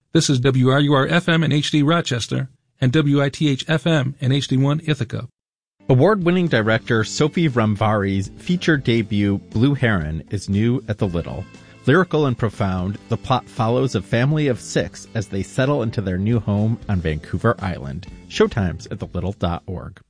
This is WRUR-FM in HD Rochester and WITH-FM in HD1 Ithaca. Award-winning director Sophie Ramvari's feature debut, Blue Heron, is new at the Little. Lyrical and profound, the plot follows a family of 6 as they settle into their new home on Vancouver Island. Showtimes at thelittle.org.